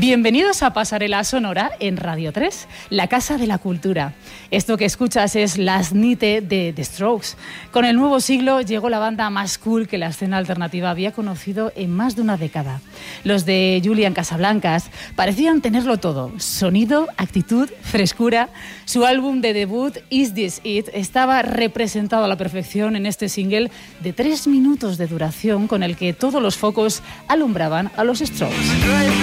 Bienvenidos a Pasarela Sonora en Radio 3, la casa de la cultura. Esto que escuchas es Last Night de The Strokes. Con el nuevo siglo llegó la banda más cool que la escena alternativa había conocido en más de una década. Los de Julian Casablancas parecían tenerlo todo: sonido, actitud, frescura. Su álbum de debut, Is This It?, estaba representado a la perfección en este single de 3 minutos de duración con el que todos los focos alumbraban a los Strokes.